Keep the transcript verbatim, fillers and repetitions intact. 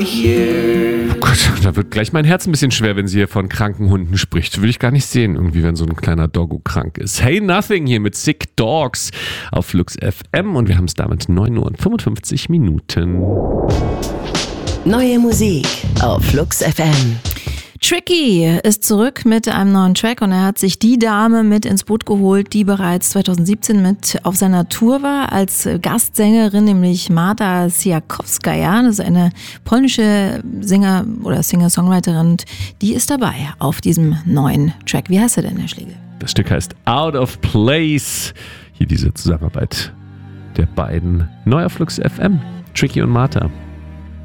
Oh Gott, da wird gleich mein Herz ein bisschen schwer, wenn sie hier von kranken Hunden spricht. Will ich gar nicht sehen, irgendwie, wenn so ein kleiner Doggo krank ist. Hey Nothing hier mit Sick Dogs auf Flux F M und wir haben es damit neun Uhr und fünfundfünfzig Minuten. Neue Musik auf Flux F M. Tricky ist zurück mit einem neuen Track und er hat sich die Dame mit ins Boot geholt, die bereits zweitausendsiebzehn mit auf seiner Tour war als Gastsängerin, nämlich Marta Siakowskaja. Das ist eine polnische Sänger- oder Singer-Songwriterin und die ist dabei auf diesem neuen Track. Wie heißt er denn, Herr Schlegel? Das Stück heißt Out of Place. Hier diese Zusammenarbeit der beiden. Neuer Flux F M, Tricky und Marta.